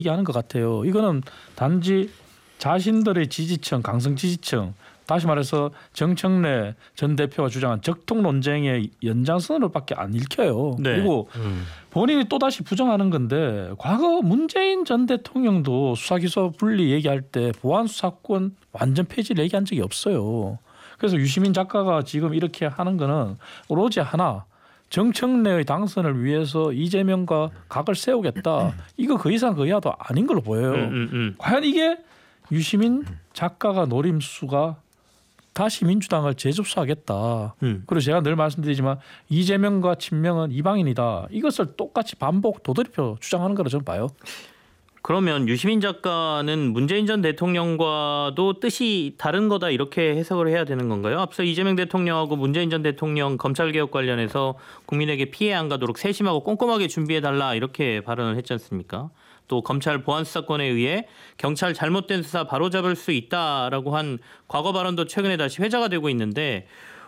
얘기하는 것 같아요. 이거는 단지 자신들의 지지층, 강성 지지층, 다시 말해서 정청래 전 대표가 주장한 적통 논쟁의 연장선으로밖에 안 읽혀요. 네. 그리고 본인이 또다시 부정하는 건데 과거 문재인 전 대통령도 수사기소 분리 얘기할 때 보안수사권 완전 폐지를 얘기한 적이 없어요. 그래서 유시민 작가가 지금 이렇게 하는 거는 오로지 하나, 정청래의 당선을 위해서 이재명과 각을 세우겠다. 이거 그 이상 그 이하도 아닌 걸로 보여요. 과연 이게 유시민 작가가 노림수가 다시 민주당을 재접수하겠다. 그리고 제가 늘 말씀드리지만 이재명과 친명은 이방인이다. 이것을 똑같이 반복 도드리표 주장하는 거로 저는 봐요. 그러면 유시민 작가는 문재인 전 대통령과도 뜻이 다른 거다 이렇게 해석을 해야 되는 건가요? 앞서 이재명 대통령하고 문재인 전 대통령 검찰개혁 관련해서 국민에게 피해 안 가도록 세심하고 꼼꼼하게 준비해달라 이렇게 발언을 했지 않습니까? 또 검찰 보안수사권에 의해 경찰 잘못된 수사 바로잡을 수 있다라고 한 과거 발언도 최근에 다시 회자가 되고 있는데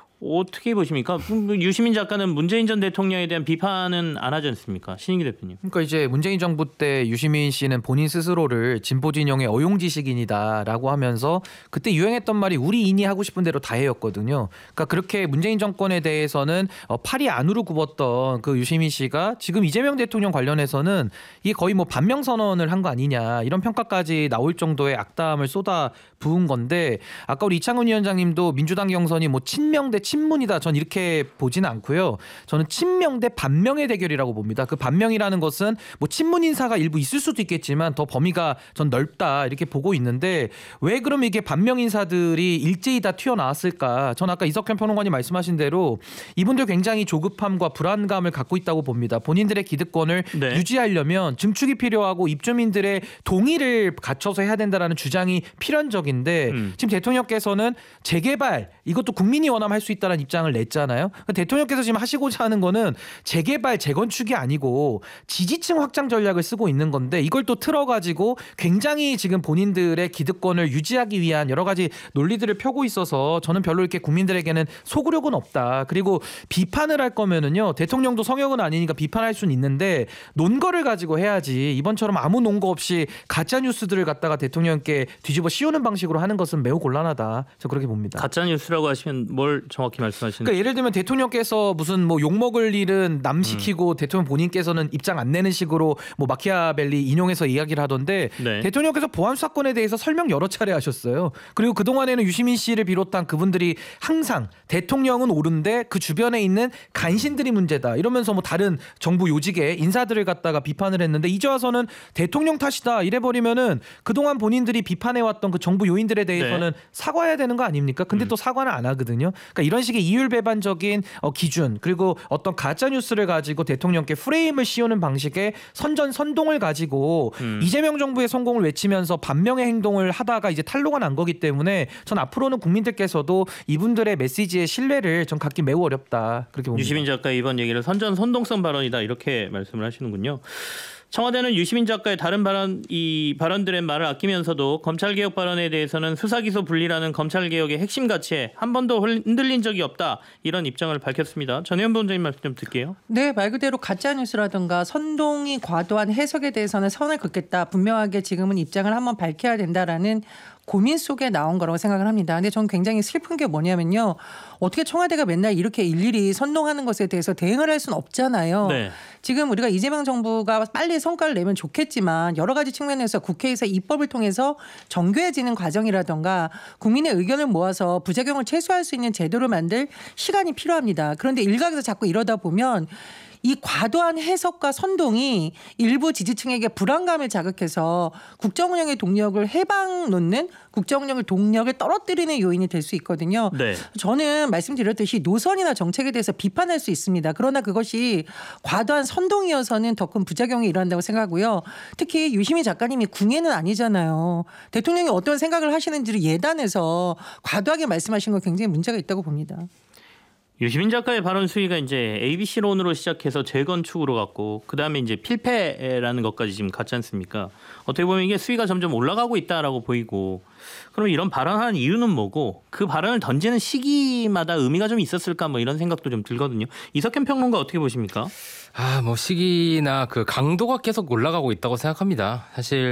어떻게 보십니까? 유시민 작가는 문재인 전 대통령에 대한 비판은 안 하지 않습니까? 신인기 대표님. 그러니까 이제 문재인 정부 때 유시민 씨는 본인 스스로를 진보 진영의 어용지식인이다라고 하면서 그때 유행했던 말이 우리 인이 하고 싶은 대로 다 해였거든요. 그러니까 그렇게 문재인 정권에 대해서는 팔이 안으로 굽었던 그 유시민 씨가 지금 이재명 대통령 관련해서는 이게 거의 뭐 반명 선언을 한 거 아니냐 이런 평가까지 나올 정도의 악담을 쏟아 부은 건데 아까 우리 이창훈 위원장님도 민주당 경선이 뭐 친명 대 친문이다. 전 이렇게 보지는 않고요. 저는 친명 대 반명의 대결이라고 봅니다. 그 반명이라는 것은 뭐 친문 인사가 일부 있을 수도 있겠지만 더 범위가 전 넓다 이렇게 보고 있는데 왜 그럼 이게 반명 인사들이 일제히 다 튀어나왔을까? 전 아까 이석현 평론가님 말씀하신 대로 이분들 굉장히 조급함과 불안감을 갖고 있다고 봅니다. 본인들의 기득권을 네. 유지하려면 증축이 필요하고 입주민들의 동의를 갖춰서 해야 된다라는 주장이 필연적인데 지금 대통령께서는 재개발 이것도 국민이 원하면 할 수 있다는 입장을 냈잖아요. 그러니까 대통령께서 지금 하시고자 하는 거는 재개발, 재건축이 아니고 지지층 확장 전략을 쓰고 있는 건데 이걸 또 틀어가지고 굉장히 지금 본인들의 기득권을 유지하기 위한 여러 가지 논리들을 펴고 있어서 저는 별로 이렇게 국민들에게는 소구력은 없다. 그리고 비판을 할 거면은요. 대통령도 성역은 아니니까 비판할 수는 있는데 논거를 가지고 해야지 이번처럼 아무 논거 없이 가짜 뉴스들을 갖다가 대통령께 뒤집어 씌우는 방식으로 하는 것은 매우 곤란하다. 저 그렇게 봅니다. 가짜 뉴스라고 하시면 뭘 정확히 말씀하시는? 그러니까 예를 들면 대통령께서 무슨 뭐 욕먹을 일은 남 시키고 대통령 본인께서는 입장 안 내는 식으로 뭐 마키아벨리 인용해서 이야기를 하던데 네. 대통령께서 보안 수사권에 대해서 설명 여러 차례 하셨어요. 그리고 그동안에는 유시민 씨를 비롯한 그분들이 항상 대통령은 옳은데 그 주변에 있는 간신들이 문제다 이러면서 뭐 다른 정부 요직의 인사들을 갖다가 비판을 했는데 이제 와서는 대통령 탓이다 이래버리면은 그동안 본인들이 비판해왔던 그 정부 요인들에 대해서는 네. 사과해야 되는 거 아닙니까? 근데 또 사과는 안 하거든요. 그러니까 이런 식의 이율배반적인 기준 그리고 어떤 가짜 뉴스를 가지고 대통령께 프레임을 씌우는 방식의 선전선동을 가지고 이재명 정부의 성공을 외치면서 반명의 행동을 하다가 이제 탄로가 난 거기 때문에 전 앞으로는 국민들께서도 이분들의 메시지의 신뢰를 전 갖기 매우 어렵다 그렇게 봅니다. 유시민 작가의 이번 얘기를 선전선동성 발언이다 이렇게 말씀을 하시는군요. 청와대는 유시민 작가의 다른 발언들의 말을 아끼면서도 검찰개혁 발언에 대해서는 수사기소 분리라는 검찰개혁의 핵심 가치에 한 번도 흔들린 적이 없다 이런 입장을 밝혔습니다. 전혜연 본부장님 말씀 좀 듣게요. 네, 말 그대로 가짜뉴스라든가 선동이 과도한 해석에 대해서는 선을 긋겠다. 분명하게 지금은 입장을 한번 밝혀야 된다라는 고민 속에 나온 거라고 생각을 합니다. 근데 저는 굉장히 슬픈 게 뭐냐면요. 어떻게 청와대가 맨날 이렇게 일일이 선동하는 것에 대해서 대응을 할 수는 없잖아요. 네. 지금 우리가 이재명 정부가 빨리 성과를 내면 좋겠지만 여러 가지 측면에서 국회에서 입법을 통해서 정교해지는 과정이라든가 국민의 의견을 모아서 부작용을 최소화할 수 있는 제도를 만들 시간이 필요합니다. 그런데 일각에서 자꾸 이러다 보면 이 과도한 해석과 선동이 일부 지지층에게 불안감을 자극해서 국정운영의 동력을 해방 놓는 국정운영의 동력을 떨어뜨리는 요인이 될 수 있거든요. 네. 저는 말씀드렸듯이 노선이나 정책에 대해서 비판할 수 있습니다. 그러나 그것이 과도한 선동이어서는 더 큰 부작용이 일어난다고 생각하고요. 특히 유시민 작가님이 궁예는 아니잖아요. 대통령이 어떤 생각을 하시는지를 예단해서 과도하게 말씀하신 거 굉장히 문제가 있다고 봅니다. 유시민 작가의 발언 수위가 이제 ABC론으로 시작해서 재건축으로 갔고 그다음에 이제 필패라는 것까지 지금 갔지 않습니까? 어떻게 보면 이게 수위가 점점 올라가고 있다라고 보이고 그럼 이런 발언하는 이유는 뭐고 그 발언을 던지는 시기마다 의미가 좀 있었을까 뭐 이런 생각도 좀 들거든요. 이석현 평론가 어떻게 보십니까? 뭐 시기나 그 강도가 계속 올라가고 있다고 생각합니다. 사실